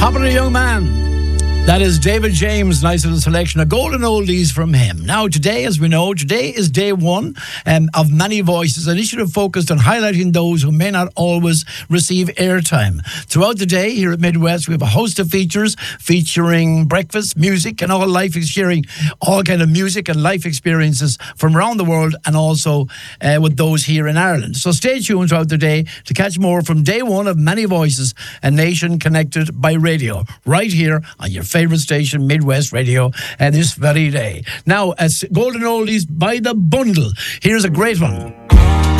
Popular young man. That is David James. Nice little selection of golden oldies from him. Now, today, as we know, today is day one of Many Voices, an initiative focused on highlighting those who may not always receive airtime. Throughout the day here at Midwest, we have a host of features featuring breakfast, music, and all life, sharing all kind of music and life experiences from around the world, and also with those here in Ireland. So stay tuned throughout the day to catch more from day one of Many Voices, a nation connected by radio, right here on your favourite station, Midwest Radio, this very day. Now, as golden oldies by the bundle, here's a great one.